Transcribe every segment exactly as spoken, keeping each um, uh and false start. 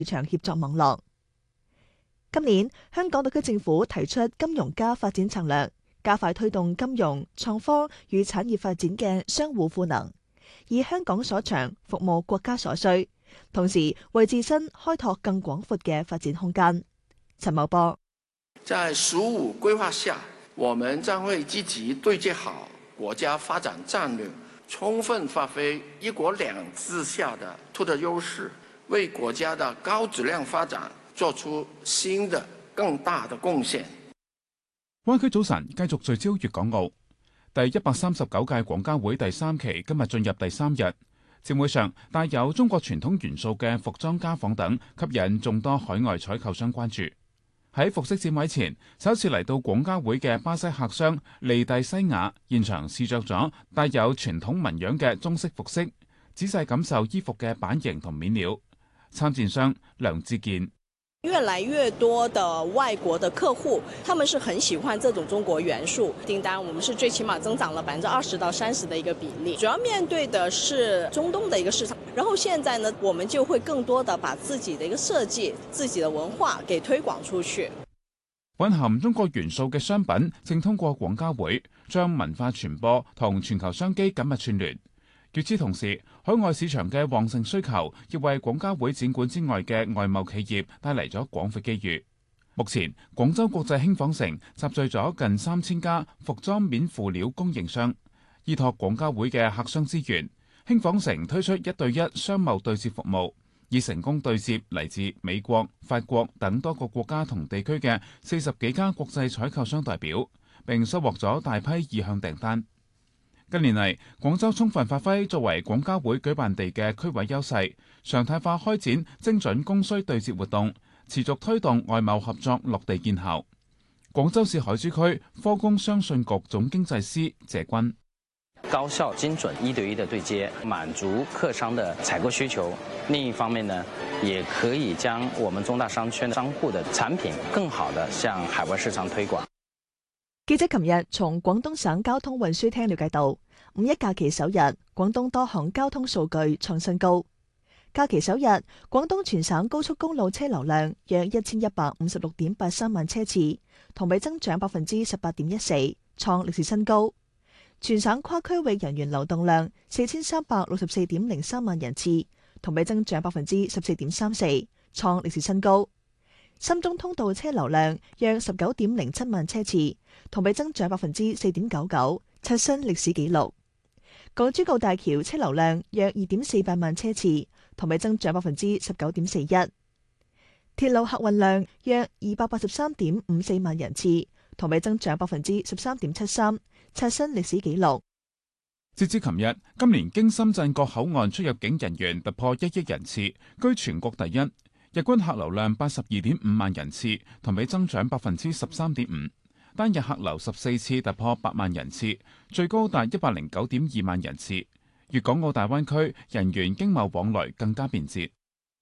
市場協作網絡。今年香港特區政府提出金融加發展策略，加快推動金融、創科與產業發展嘅相互賦能，以香港所長服務國家所需，同時為自身開拓更廣闊嘅發展空間。陳茂波： 在十五規劃下，我們將會積極對接好國家發展戰略，充分發揮一國兩制下的獨特優勢，為國家的高質量發展作出新的更大的貢獻。 灣區早晨繼續聚焦粵港澳，第一百三十九屆廣交會第三期今日進入第三日，展會上帶有中國傳統元素嘅服裝家紡等吸引眾多海外採購商關注。喺服飾展位前，首次嚟到廣交會嘅巴西客商利蒂西亞現場試着咗帶有傳統紋樣嘅中式服飾，仔細感受衣服嘅版型同面料。參展商梁志健： 越來越多的外國的客戶，他們是很喜歡這種中國元素，訂單我們是最起碼增長了百分之二十到三十的一個比例。主要面對的是中東的一個市場，然後現在呢，我們就會更多的把自己的一個設計、自己的文化給推廣出去。 蘊含中國元素嘅商品正通過廣交會將文化傳播同全球商機緊密串聯。與此同時，海外市場嘅旺盛需求，亦為廣交會展館之外嘅外貿企業帶嚟咗廣闊機遇。目前，廣州國際輕紡城集聚咗近三千家服裝面輔料供應商，依託廣交會嘅客商資源，輕紡城推出一對一商貿對接服務，以成功對接嚟自美國、法國等多個國家同地區嘅四十幾家國際採購商代表，並收穫咗大批意向訂單。近年嚟，廣州充分發揮作為廣交會舉辦地嘅區位優勢，常態化開展精準供需對接活動，持續推動外貿合作落地見效。廣州市海珠區科工商信局總經濟師謝軍： 高效精準一對一的對接，滿足客商的採購需求。另一方面呢，也可以將我們中大商圈商戶的產品更好地向海外市場推廣。 記者琴日從廣東省交通運輸廳了解到，五一假期首日，廣東多項交通數據創新高。假期首日，廣東全省高速公路車流量約一千一百五十六點八三萬車次，同比增長百分之十八點一四，創歷史新高。全省跨區域人員流動量四千三百六十四點零三萬人次，同比增長百分之十四點三四，創歷史新高。深中通道車流量約十九點零七萬車次，同比增長百分之四點九九，刷新歷史紀錄。港珠澳大橋車流量約二點四八萬車次，同比增長百分之十九點四一。鐵路客運量約二百八十三點五四萬人次，同比增長百分之十三點七三，刷新歷史紀錄。 截至琴日，今年經深圳各口岸出入境人員突破一億人次，居全國第一。日均客流量八十二點五萬人次，同比增長百分之十三點五。單日客流十四次突破百萬人次，最高達一百零九點二萬人次。粵港澳大灣區人員經貿往來更加便捷。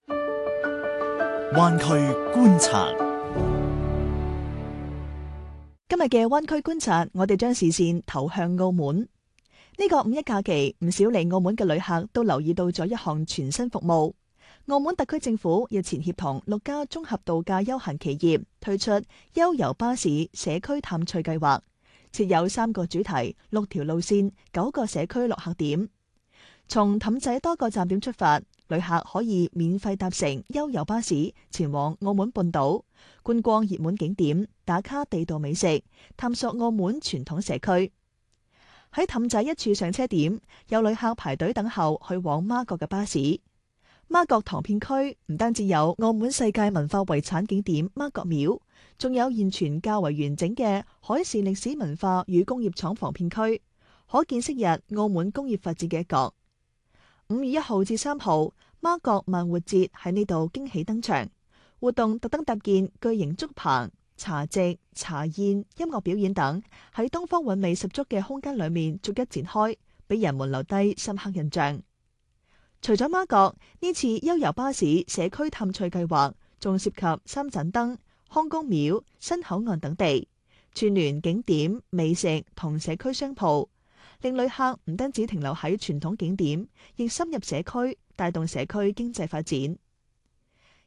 灣區觀察， 今日嘅灣區觀察，我哋將視線投向澳門。呢個五一假期，唔少嚟澳門嘅旅客都留意到咗一項全新服務。澳門特區政府日前協同六家綜合度假休閒企業推出悠遊巴士社區探趣計劃，設有三個主題、六條路線、九個社區落客點。從氹仔多個站點出發，旅客可以免費搭乘悠遊巴士前往澳門半島，觀光熱門景點，打卡地道美食，探索澳門傳統社區。喺氹仔一處上車點，有旅客排隊等候去往媽閣嘅巴士。媽閣塘片區唔單止有澳門世界文化遺產景點媽閣廟，仲有現存較為完整嘅海事歷史文化與工業廠房片區，可見昔日澳門工業發展嘅一角。五月一號至三號，媽閣萬活節喺呢度驚喜登場，活動特登搭建巨型竹棚、茶席、茶宴、音樂表演等，喺東方韻味十足嘅空間裏面逐一展開，俾人們留低深刻印象。除咗媽閣，呢次悠遊巴士社區探趣計劃仲涉及三盞燈、康公廟、新口岸等地，串聯景點、美食同社區商鋪，令旅客唔單止停留喺傳統景點，亦深入社區，帶動社區經濟發展。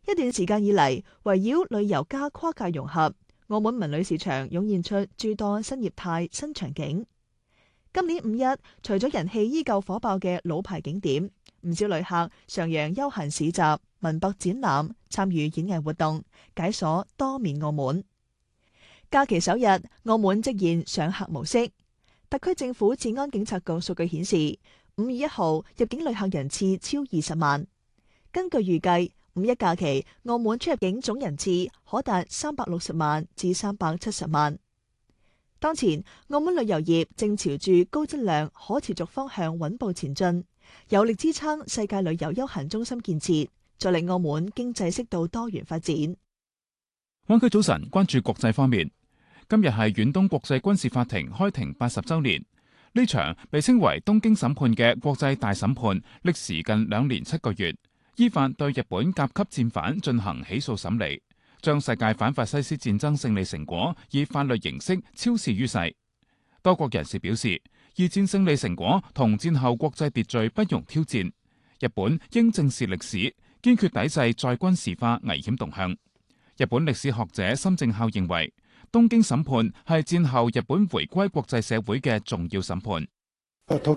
一段時間以嚟，圍繞旅遊加跨界融合，澳門文旅市場湧現出諸多新業態、新場景。今年五一，除咗人氣依舊火爆嘅老牌景點，唔少旅客徜徉休閒市集、文博展覽、參與演藝活動，解鎖多面澳門。假期首日，澳門即現上客模式。特區政府治安警察局數據顯示，五月一號入境旅客人次超二十萬。根據預計，五一假期澳門出入境總人次可達三百六十萬至三百七十萬。當前，澳門旅遊業正朝住高質量、可持續方向穩步前進，有力支撐世界旅遊休閒中心建設，助力澳門經濟適度多元發展。 灣區早晨關注國際方面。今日係遠東國際軍事法庭開庭八十週年，呢場被稱為東京審判嘅國際大審判，歷時近兩年七個月，依法對日本甲級戰犯進行起訴審理，將世界反法西斯戰爭勝利成果以法律形式昭示於世。多國人士表示，二戰勝利成果同戰後國際秩序不容挑戰，日本應正視歷史，堅決抵制再軍事化危險動向。日本歷史學者森正孝認為，東京審判係戰後日本回歸國際社會嘅重要審判。 東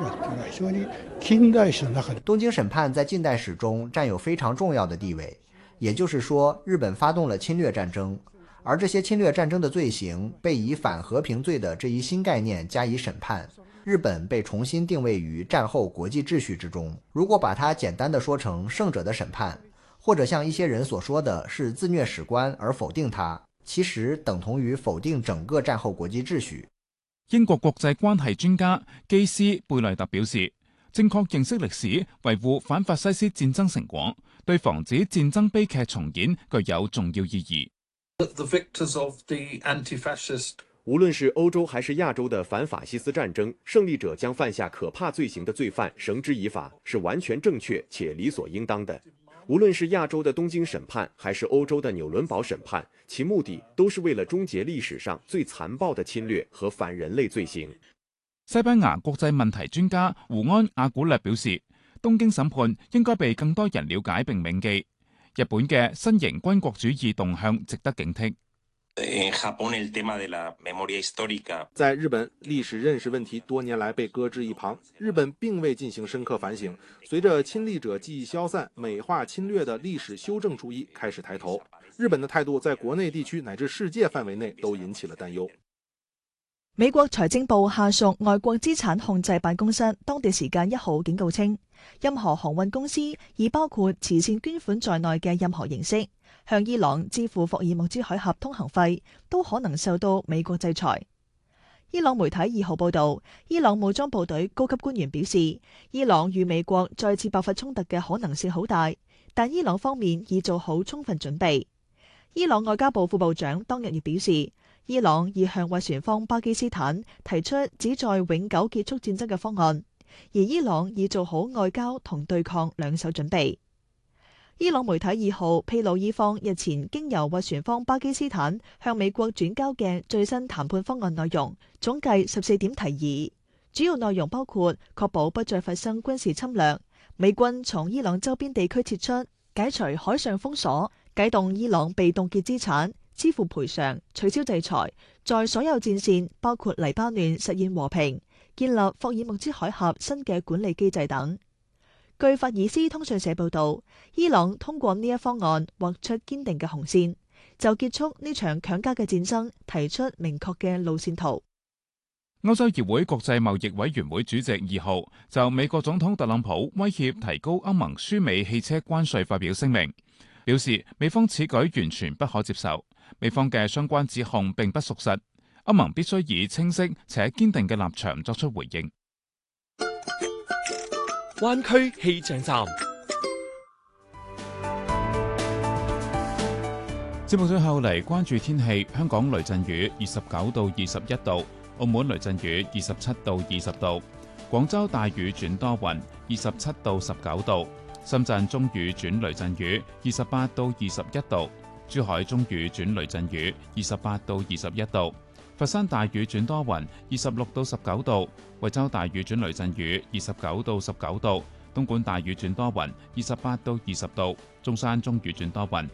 京審判在近代史中佔有非常重要的地位，也就是說，日本發動了侵略戰爭，而這些侵略戰爭的罪行被以反和平罪的這一新概念加以審判，日本被重新定位於戰後國際秩序之中。如果把它簡單的說成勝者的審判，或者像一些人所說的是自虐史觀而否定它，其實等同於否定整個戰後國際秩序。 英國國際關係專家基斯貝萊特表示，正確認識歷史，維護反法西斯戰爭成果，對防止戰爭悲劇重演具有重要意義。 無論是歐洲還是亞洲的反法西斯戰爭，勝利者將犯下可怕罪行的罪犯繩之以法，是完全正確且理所應當的。無論是亞洲的東京審判，還是歐洲的紐倫堡審判，其目的都是為了終結歷史上最殘暴的侵略和反人類罪行。 西班牙國際問題專家胡安·阿古略表示，東京審判應該被更多人了解並銘記。日本嘅新型軍國主義動向值得警惕。 在日本，歷史認識問題多年來被擱置一旁，日本並未進行深刻反省。隨着親歷者記憶消散，美化侵略的歷史修正主義開始抬頭，日本的態度在國內地區乃至世界範圍內都引起了擔憂。 美國財政部下屬外國資產控制辦公室當地時間一號警告稱，任何航運公司以包括慈善捐款在內嘅任何形式向伊朗支付霍爾木茲海峽通行費，都可能受到美國制裁。伊朗媒體二號報道，伊朗武裝部隊高級官員表示，伊朗與美國再次爆發衝突嘅可能性好大，但伊朗方面已做好充分準備。伊朗外交部副部長當日亦表示，伊朗已向斡旋方巴基斯坦提出旨在永久結束戰爭嘅方案，而伊朗已做好外交同對抗兩手準備。伊朗媒體二號披露，伊方日前經由斡旋方巴基斯坦向美國轉交嘅最新談判方案內容，總計十四點提議，主要內容包括確保不再發生軍事侵略，美軍從伊朗周邊地區撤出，解除海上封鎖，解凍伊朗被凍結資產，支付賠償，取消制裁，在所有戰線包括黎巴嫩實現和平，建立霍爾木茲海峽新嘅管理機制等。據法爾斯通訊社報道，伊朗通過呢一方案劃出堅定嘅紅線，就結束呢場強加嘅戰爭提出明確嘅路線圖。 歐洲議會國際貿易委員會主席二號就美國總統特朗普威脅提高歐盟輸美汽車關稅發表聲明，表示美方此舉完全不可接受，美方嘅相關指控並不屬實，歐盟必須以清晰且堅定嘅立場作出回應。 灣區氣象站， 節目最後嚟關注天氣。香港雷陣雨二十九到二十一度，澳門雷陣雨二十七到二十度，廣州大雨轉多雲二十七到十九度，深圳中雨轉雷陣雨二十八到二十一度，珠海中雨轉雷陣雨二十八到二十一度，佛山大雨轉多雲二十六到十九度，惠州大雨轉雷陣雨二十九到十九度， 東莞大雨轉多雲，二十八到二十度；中山中雨轉多雲，